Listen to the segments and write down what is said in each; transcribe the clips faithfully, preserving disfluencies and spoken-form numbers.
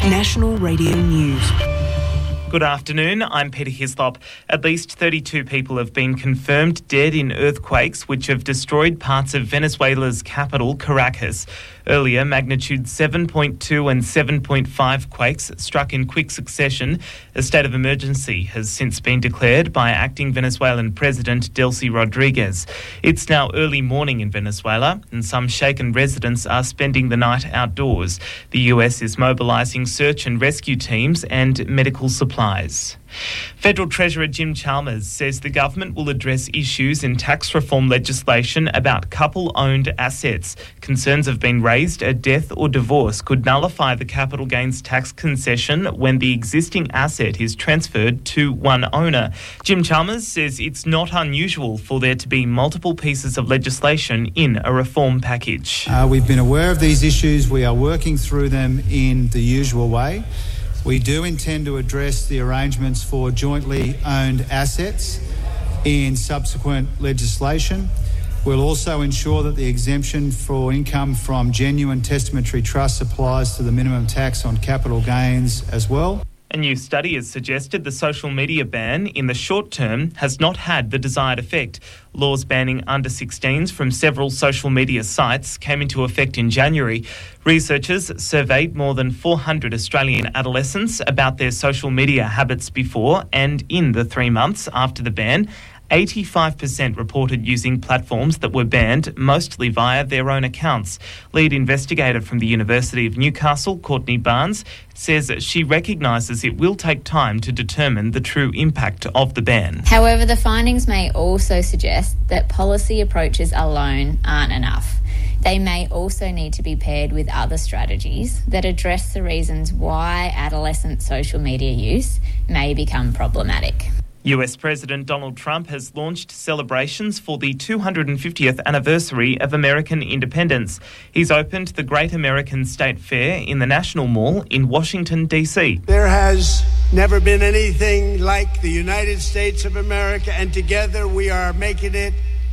National Radio News. Good afternoon, I'm Peter Hislop. At least thirty-two people have been confirmed dead in earthquakes which have destroyed parts of Venezuela's capital, Caracas. Earlier, magnitude seven point two and seven point five quakes struck in quick succession. A state of emergency has since been declared by acting Venezuelan President Delcy Rodriguez. It's now early morning in Venezuela, and some shaken residents are spending the night outdoors. The U S is mobilising search and rescue teams and medical supplies. Federal Treasurer Jim Chalmers says the government will address issues in tax reform legislation about couple-owned assets. Concerns have been raised a death or divorce could nullify the capital gains tax concession when the existing asset is transferred to one owner. Jim Chalmers says it's not unusual for there to be multiple pieces of legislation in a reform package. Uh, we've been aware of these issues. We are working through them in the usual way. We do intend to address the arrangements for jointly owned assets in subsequent legislation. We'll also ensure that the exemption for income from genuine testamentary trusts applies to the minimum tax on capital gains as well. A new study has suggested the social media ban in the short term has not had the desired effect. Laws banning under sixteens from several social media sites came into effect in January. Researchers surveyed more than four hundred Australian adolescents about their social media habits before and in the three months after the ban. eighty-five percent reported using platforms that were banned, mostly via their own accounts. Lead investigator from the University of Newcastle, Courtney Barnes, says she recognises it will take time to determine the true impact of the ban. However, the findings may also suggest that policy approaches alone aren't enough. They may also need to be paired with other strategies that address the reasons why adolescent social media use may become problematic. U S President Donald Trump has launched celebrations for the two hundred fiftieth anniversary of American independence. He's opened the Great American State Fair in the National Mall in Washington, D C. There has never been anything like the United States of America, and together we are making it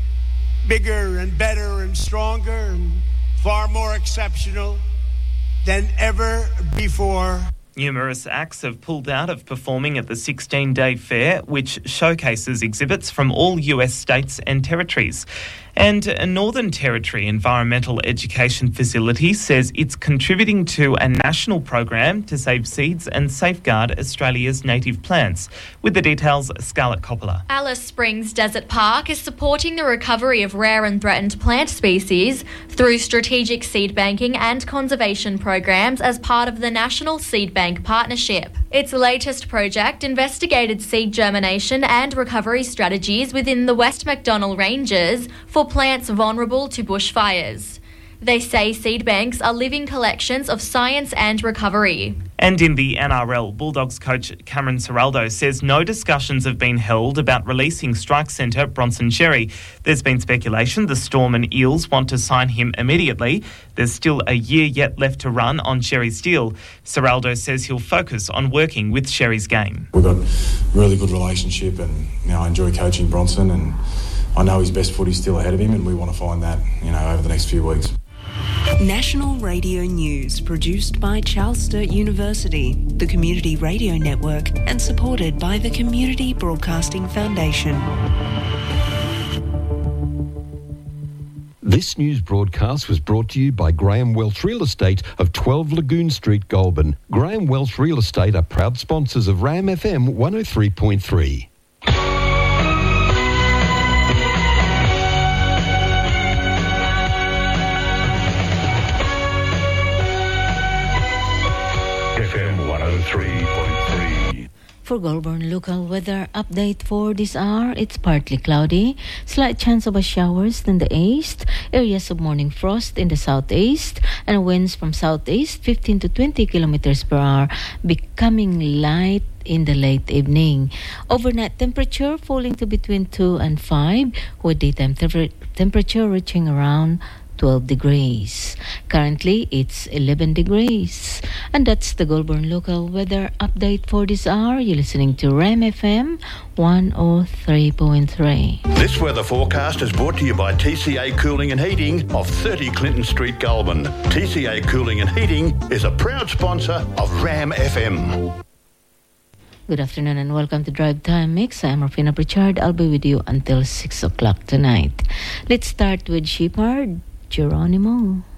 bigger and better and stronger and far more exceptional than ever before. Numerous acts have pulled out of performing at the sixteen-day fair, which showcases exhibits from all U S states and territories. And a Northern Territory environmental education facility says it's contributing to a national program to save seeds and safeguard Australia's native plants. With the details, Scarlett Coppola. Alice Springs Desert Park is supporting the recovery of rare and threatened plant species through strategic seed banking and conservation programs as part of the National Seed Bank Partnership. Its latest project investigated seed germination and recovery strategies within the West MacDonnell Ranges for plants vulnerable to bushfires. They say seed banks are living collections of science and recovery. And in the N R L, Bulldogs coach Cameron Ciraldo says no discussions have been held about releasing strike centre Bronson Xerri. There's been speculation the Storm and Eels want to sign him immediately. There's still a year yet left to run on Xerri's deal. Ciraldo says he'll focus on working with Xerri's game. We've got a really good relationship, and you know, I enjoy coaching Bronson, and I know his best footy's still ahead of him, and we want to find that, you know, over the next few weeks. National Radio News, produced by Charles Sturt University, the Community Radio Network, and supported by the Community Broadcasting Foundation. This news broadcast was brought to you by Graham Welch Real Estate of twelve Lagoon Street, Goulburn. Graham Welch Real Estate are proud sponsors of Ram F M one oh three point three. For Goulburn local weather update for this hour, it's partly cloudy, slight chance of a showers in the east, areas of morning frost in the southeast, and winds from southeast fifteen to twenty kilometers per hour, becoming light in the late evening. Overnight temperature falling to between two and five, with daytime te- temperature reaching around twelve degrees. Currently, it's eleven degrees. And that's the Goulburn Local Weather Update for this hour. You're listening to RAM F M one oh three point three. This weather forecast is brought to you by T C A Cooling and Heating of thirty Clinton Street, Goulburn. T C A Cooling and Heating is a proud sponsor of RAM F M. Good afternoon and welcome to Drive Time Mix. I'm Rafina Pritchard. I'll be with you until six o'clock tonight. Let's start with Shepherd Geronimo.